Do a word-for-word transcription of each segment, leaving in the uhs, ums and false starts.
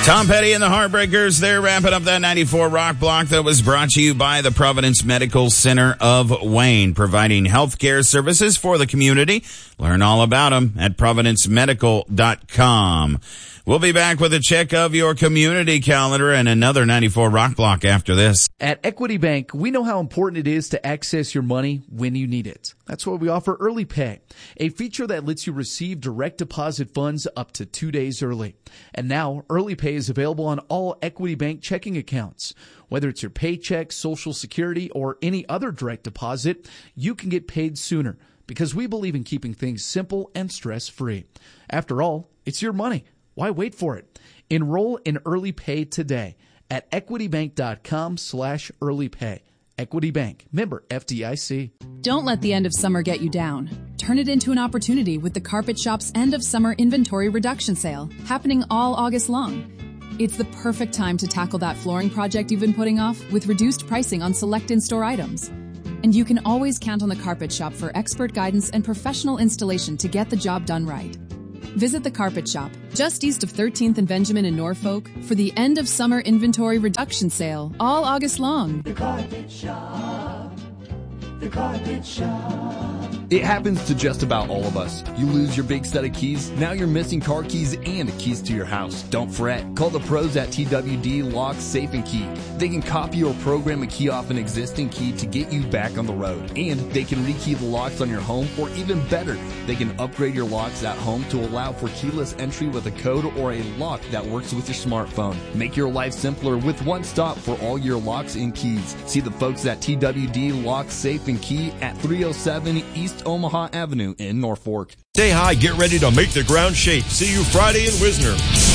Tom Petty and the Heartbreakers, they're wrapping up that ninety-four Rock Block that was brought to you by the Providence Medical Center of Wayne, providing health care services for the community. Learn all about them at providence medical dot com. We'll be back with a check of your community calendar and another ninety-four Rock Block after this. At Equity Bank, we know how important it is to access your money when you need it. That's why we offer Early Pay, a feature that lets you receive direct deposit funds up to two days early. And now, Early Pay is available on all Equity Bank checking accounts. Whether it's your paycheck, Social Security, or any other direct deposit, you can get paid sooner because we believe in keeping things simple and stress-free. After all, it's your money. Why wait for it? Enroll in Early Pay today at equity bank dot com slash early pay. Equity Bank, member F D I C. Don't let the end of summer get you down. Turn it into an opportunity with the Carpet Shop's end of summer inventory reduction sale, happening all August long. It's the perfect time to tackle that flooring project you've been putting off with reduced pricing on select in-store items. And you can always count on the Carpet Shop for expert guidance and professional installation to get the job done right. Visit the Carpet Shop, just east of thirteenth and Benjamin in Norfolk, for the end of summer inventory reduction sale, all August long. The Carpet Shop. The Carpet Shop. It happens to just about all of us. You lose your big set of keys, now you're missing car keys and keys to your house. Don't fret. Call the pros at T W D Lock, Safe and Key. They can copy or program a key off an existing key to get you back on the road. And they can rekey the locks on your home, or even better, they can upgrade your locks at home to allow for keyless entry with a code or a lock that works with your smartphone. Make your life simpler with one stop for all your locks and keys. See the folks at T W D Lock, Safe and Key at three oh seven East Omaha Avenue in Norfolk. Stay high, get ready to make the ground shake. See you Friday in Wisner.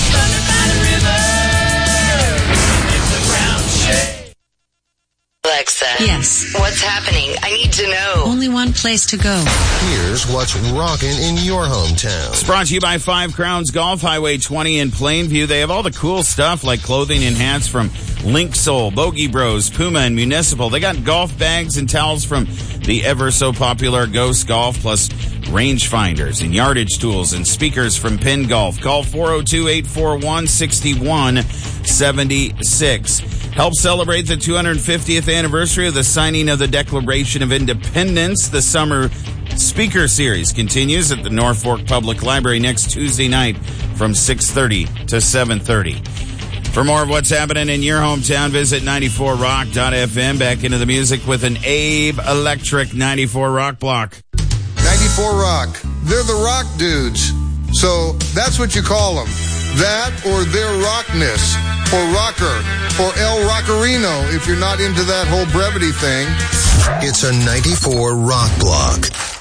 Alexa. Yes. What's happening? I need to know. Only one place to go. Here's what's rocking in your hometown. It's brought to you by Five Crowns Golf, Highway twenty in Plainview. They have all the cool stuff like clothing and hats from Link Soul, Bogey Bros, Puma, and Municipal. They got golf bags and towels from the ever so popular Ghost Golf, plus range finders and yardage tools and speakers from Pin Golf. Call four oh two, eight four one, six one seven six. Help celebrate the two hundred fiftieth anniversary of the signing of the Declaration of Independence. The summer speaker series continues at the Norfolk Public Library next Tuesday night from six thirty to seven thirty. For more of what's happening in your hometown, visit ninety-four rock dot f m. Back into the music with an Abe Electric ninety-four Rock Block. ninety-four Rock. They're the rock dudes. So that's what you call them. That or their rockness. Or rocker. Or El Rockerino if you're not into that whole brevity thing. It's a ninety-four Rock Block.